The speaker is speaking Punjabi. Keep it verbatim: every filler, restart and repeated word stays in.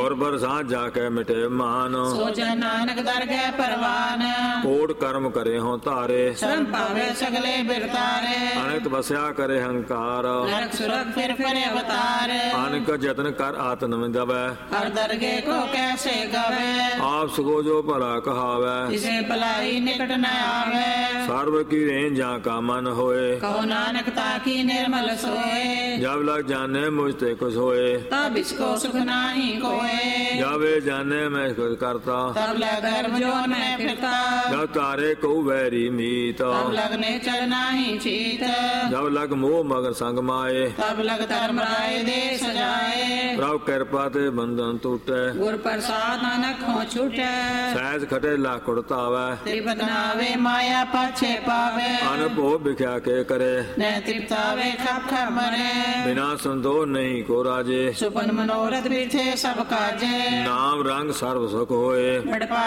ਗੁਰ ਬਰਸਾਤ ਜਾ ਕੇ ਮਿਟੇ ਮਾਨ, ਸੋ ਜਨ ਨਾਨਕ ਦਰ ਗਏ ਪਰਵਾਨ। ਕੋਟ ਕਰਮ ਕਰੇ ਹੋਂ ਧਾਰੇ, ਸ਼ਰਮ ਪਾਵੇ ਸਗਲੇ ਬਿਰਤਾਰੇ। ਅਨੇਕ ਵਸਿਆ ਕਰੇ ਹੰਕਾਰ, ਨਰਕ ਸੁਰਗ ਫਿਰ ਫਿਰ ਅਵਤਾਰ। ਅਨੇਕ ਜਤਨ ਕਰ ਆਤਨ ਦਵੈ, ਹਰ ਦਰਗੇ ਕੋ ਕੈਸੇ ਗਵੇ। ਆਪ ਸੁਗੋ ਜੋ ਭਲਾ ਕਹਾਵੈ, ਇਸੇ ਭਲਾਈ ਨਿਕਟ ਨ ਆਵੇ। ਸਰਬ ਕੀ ਰੇਨ ਜਾਂ ਕਾ ਮਨ ਹੋਏ, ਕਹੋ ਨਾਨਕ ਤਾਕੀ ਨਿਰਮਲ ਸੋਏ। ਜਬ ਲਗ ਜਾਣੇ ਮੁਝ ਤੇ ਕੁਛ ਹੋਏ, ਤਬ ਇਸਕੋ ਸੁਖ ਨਾਹੀ ਕੋਏ। ਜਾਵੇ ਜਾਣੇ ਮੈਂ ਕੁਛ ਕਰਤਾ, ਤਬ ਲਗ ਧਰਮ ਜੋਨ ਮੈਂ ਫਿਰਤਾ। ਜਬ ਤਾਰੇ ਕਉ ਵੈਰੀ ਮੀਤ, ਤਬ ਲਗਨੇ ਚਲ ਨਾਹੀ ਚੀਤ। ਜਬ ਲਗ ਮੋਹ ਮਗਰ ਸੰਗ ਮਾਏ, ਤਬ ਲਗ ਧਰਮ ਰਾਏ ਦੇ ਸਜਾਏ। ਪ੍ਰਭ ਕਿਰਪਾ ਤੇ ਬੰਧਨ ਟੂਟੈ, ਗੁਰ ਪ੍ਰਸਾਦ ਨਾਨਕ ਹੋ ਛੁਟੈ। ਸਹਿਜ ਖਟੇ ਲੱਖ ਕੁੜਤਾਵੈ, ਤੇ ਬਦਨਾਵੇ ਮਾਇਆ ਪਾਛੇ ਪਾਵੇ। ਅਨਭੋ ਵਿਖਿਆ ਕੇ ਕਰੇ, ਨੈ ਤ੍ਰਿਪਤਾਵੇ ਖਪ ਖਪ ਮਰੇ। ਬਿਨਾ ਸੰਦੋ ਨਹੀਂ ਕੋ ਰਾਜੇ, ਸੁਪਨ ਮਨੋਰਥ ਬਿਰਥੇ ਸਭ ਕਾਜੇ। ਨਾਮ ਰੰਗ ਸਰਬ ਸੁਖ ਹੋਏ। ਬੜ